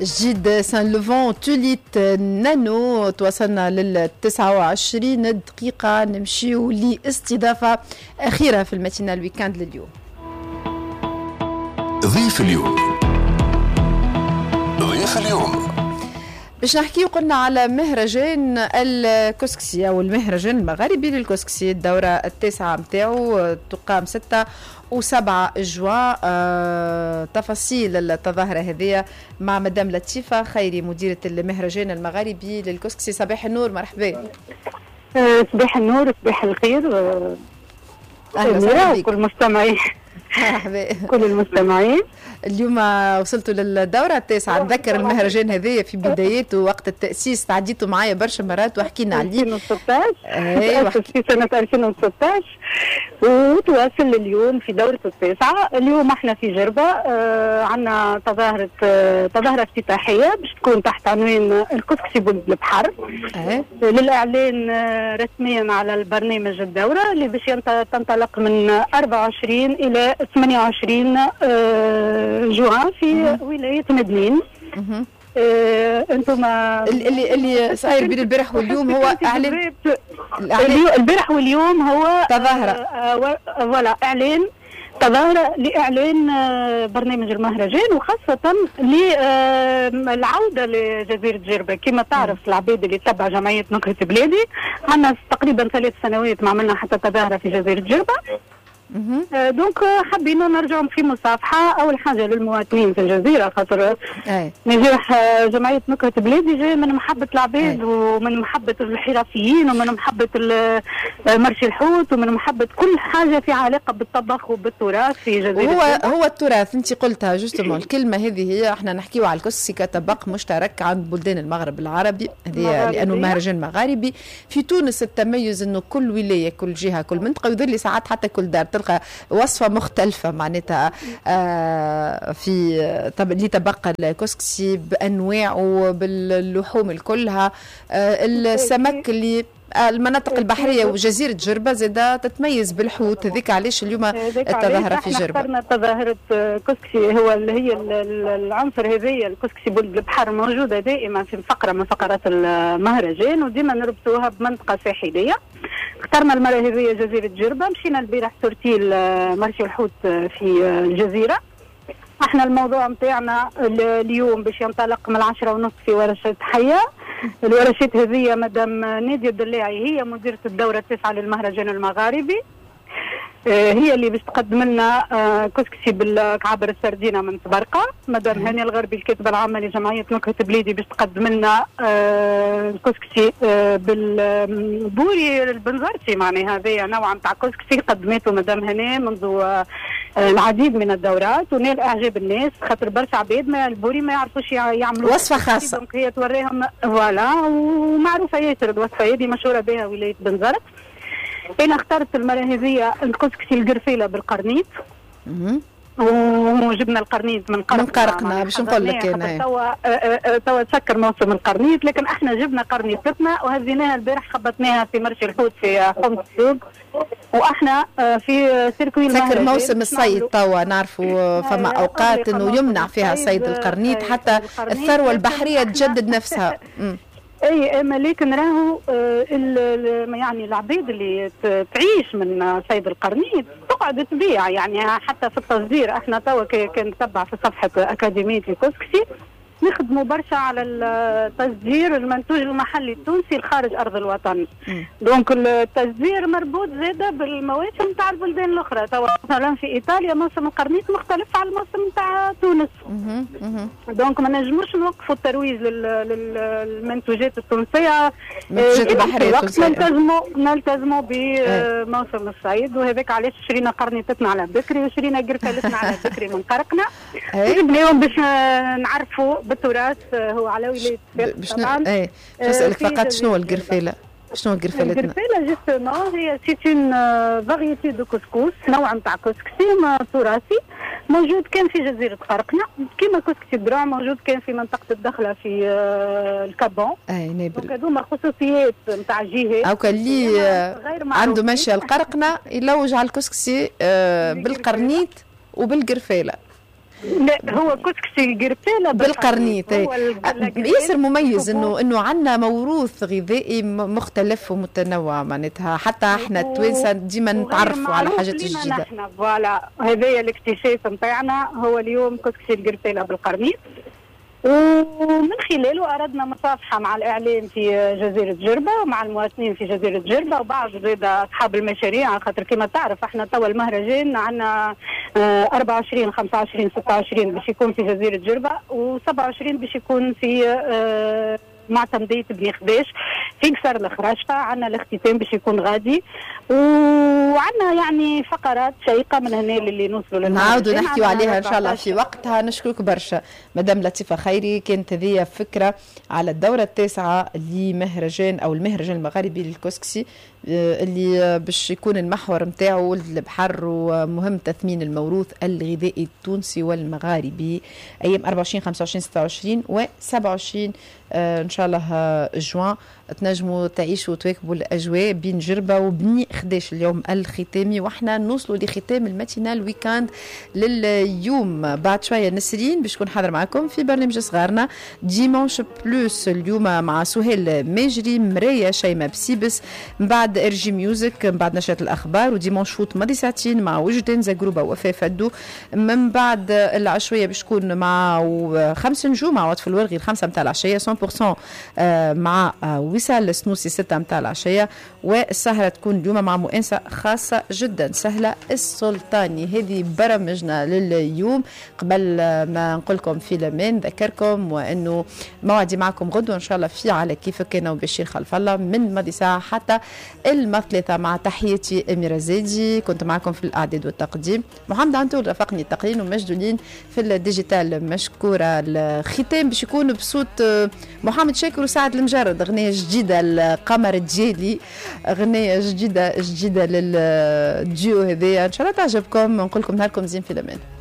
جديد سان لوفون توليت نانو. توصلنا لل 29 دقيقة، نمشيو لاستضافة أخيرة في الماتينال ويكاند لليوم. ضيف اليوم. ضيف اليوم باش نحكيو قلنا على مهرجان الكسكسي أو المهرجان المغربي للكسكسي. الدورة التاسعة متاعو تقام 6 و7 جوان. تفاصيل التظاهرة هذه مع مدام لطيفة خيري مديرة المهرجان المغربي للكسكسي. صباح النور، مرحبا. صباح النور، صباح الخير. أهلا وسهلا بك كل المستمعين. كل المستمعين. اليوم وصلتوا للدورة التاسعة. نذكر المهرجان هذايا في بداياته وقت التأسيس تعديتوا معايا برشا مرات وحكينا عليه. 2016 في سنة 2016 وتواصل اليوم في دورة التاسعة. اليوم احنا في جربة، عندنا تظاهرة افتتاحية باش تكون تحت عنوان الكسكسي بلد البحر، للإعلان رسميا على البرنامج الدورة اللي باش تنطلق من 24 إلى 28 جوان في ولاية مدنين. انتم اللي صاير بين البارح واليوم هو اعلان. البارح واليوم هو تظاهرة ولا اعلان تظاهرة لإعلان برنامج المهرجان، وخاصة للعودة لجزيرة جربة. كما تعرف العباد اللي تتبع جمعية نكهة بلادي، عندنا تقريبا 3 سنوات ما عملنا حتى تظاهرة في جزيرة جربة. دونك حبينا نرجعوا في مصافحة أول حاجة للمواطنين في الجزيرة، خاطر نجاح جمعية نكهة بلادي جاي من محبة العباد ومن محبة الحرفيين ومن محبة مرشي الحوت ومن محبة كل حاجة في علاقة بالطبخ وبالتراث في جزيرة. هو التراث. انت قلتها جوستومون الكلمة هذه هي. احنا نحكيو على الكسكسي كطبق مشترك عند بلدان المغرب العربي، هذه لأنه مهرجان مغاربي. في تونس التميز انه كل ولاية كل جهة كل منطقة يظل لي ساعات حتى كل دار تلقى وصفة مختلفة معناتها في لتبقى الكسكسي بأنواعه باللحوم الكلها. السمك اللي المناطق البحرية وجزيرة جربة زادة تتميز بالحوت. هذيك علاش اليوم التظاهرة في جربة. احنا تظاهرة كسكسي هو اللي هي العنصر هذية الكسكسي بلد البحر موجودة دائما في فقرة من فقرات المهرجان، وديما نربطوها بمنطقة ساحلية. اخترنا المرة هذية جزيرة جربة، مشينا البارح سورتيل مرشي الحوت في الجزيرة. احنا الموضوع متاعنا اليوم باش ينطلق من 10:30 في ورشة حية. الورشات هذه مدام نادية الدلاعي هي مديرة الدورة التاسعة للمهرجان المغاربي، هي اللي باش تقدم لنا كسكسي بالكعبر السردينه من تبرقه. مدام هانيه الغربي الكاتبه العامه لجمعيه نكهه بلادي باش تقدم لنا الكسكسي بالبوري البنزرتي. معناها هذايا نوع نتاع كسكسي قدمته مدام هانيه منذ العديد من الدورات ونال اعجاب الناس، خاطر برشا عباد ما البوري ما يعرفوش يعملوا وصفه خاصه. دونك هي توريهم فوالا، ومعروفه ياسر الوصفه هذه مشهوره بها ولايه بنزرت. أنا اخترت المرة هذه الكسكسي القرفيلة بالقرنيط، وجبنا القرنيط من قرقنا باش نقول لك انا توا تسكر موسم القرنيط، لكن احنا جبنا قرنيطتنا وهزيناها البارح خبطناها في مرشي الحوت في حومة السوق، واحنا في سيركوي سكر موسم الصيد. توا نعرفوا فما اوقات انه يمنع فيها صيد القرنيط حتى الثروة البحرية تجدد نفسها. اي اما لكن راهو يعني العبيد اللي تعيش من صيد القرنيط تقعد تبيع، يعني حتى في التصدير احنا توا كان نتبع في صفحه اكاديميه الكسكسي نخدموا برشا على التصدير المنتوج المحلي التونسي لخارج ارض الوطن. دونك التصدير مربوط زاده بالمواسم نتاع البلدان الاخرى. توا مثلا في ايطاليا موسم القرنيط مختلف على الموسم نتاع تونس. دونك ما نجموش نوقفوا الترويج للمنتوجات التونسيه. المنتوجات البحريه التونسيه نلتزموا بموسم الصيد، وهذاك علاش شرينا قرنيطتنا على بكري وشرينا قرفلتنا على بكري من قرقنا. جبناهم باش نعرفوا بالتراث هو على ولاية طبعا. باش نسألك فقط شنو القرفيلة؟ شنو القرفلتنا؟ القرفيلة جوستومون هي سيتون فاريتي دو كسكوس، نوع نتاع كسكسي تراثي موجود كان في جزيرة قرقنا، كيما كسكسي الدراع موجود كان في منطقة الدخلة في الكابون. نابل. هذوما خصوصيات نتاع جهات. هاكا اللي عنده ماشية القرقنة يلوج على الكسكسي بالقرنيط وبالقرفيلة. لا هو كسكسي قربتيله بالقرنيط. ياسر مميز انه عندنا موروث غذائي مختلف ومتنوع معناتها، حتى احنا التوانسه ديما نتعرفوا على حاجات جديده. نحن فوالا هذايا الاكتشاف نتاعنا هو اليوم كسكسي القربتيله بالقرنيط، ومن خلاله أردنا مصافحة مع الإعلام في جزيرة جربة ومع المواطنين في جزيرة جربة وبعض زاد أصحاب المشاريع، خاطر كما تعرف احنا توا المهرجان عندنا 24 25 26 باش يكون في جزيرة جربة، و27 باش يكون في معتمدية بني خداش في قصر الخراشفة. عندنا الاختتام باش يكون غادي، وعندنا يعني فقرات شيقة من هنا اللي نوصلوا نعاودوا نحكيوا عليها ان شاء الله في وقتها. نشكرك برشا مدام لطيفة خيري. كانت هذه فكرة على الدورة التاسعة لمهرجان او المهرجان المغاربي للكسكسي اللي باش يكون المحور نتاعو البحر ومهم تثمين الموروث الغذائي التونسي والمغاربي ايام 24 25 26 و 27 ان شاء الله جوان. تنجموا تعيشوا وتواكبوا الاجواء بين جربه وبني خداش اليوم الختامي، واحنا نوصلوا لختام الماتينال ويكاند لليوم. بعد شويه نسرين باش تكون حاضر معكم في برنامج صغارنا ديمانش بلوس اليوم مع سهيل ماجري مرايه شيماء بسيبس، من بعد ارجي ميوزك، من بعد نشرة الاخبار وديمانش فوت ماضي ساعتين مع وجدان زقروبه وفاء فدو، من بعد العشويه باش تكون مع 5 نجوم مع وطف الورغي 5 متاع العشيه 100% مع وصال السنوسي 6 متاع العشيه، والسهره تكون اليوم مع مؤنسه خاصه جدا سهله السلطاني. هذه برامجنا لليوم. قبل ما نقول لكم في الامان ذكركم وانه موعدي معكم غدوه ان شاء الله في على كيفك انا وبشير خلف الله من ماضي ساعه حتى المثلثه. مع تحياتي اميره زيدي، كنت معكم في الاعداد والتقديم، محمد عنتول رافقني التقرين ومجدولين في الديجيتال. مشكوره. الختام باش يكون بصوت محمد شاكر وسعد المجرد، اغنيه جديده القمر الدجالي، اغنيه جديده للديو هذيا ان شاء الله تعجبكم. نقول لكم نهاركم زين في الامان.